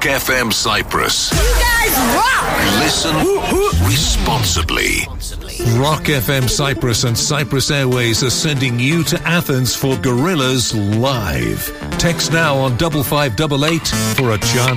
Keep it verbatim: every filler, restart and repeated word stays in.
Rock F M Cyprus. You guys rock! Listen responsibly. Rock F M Cyprus and Cyprus Airways are sending you to Athens for Gorillaz Live. Text now on double five double eight for a chance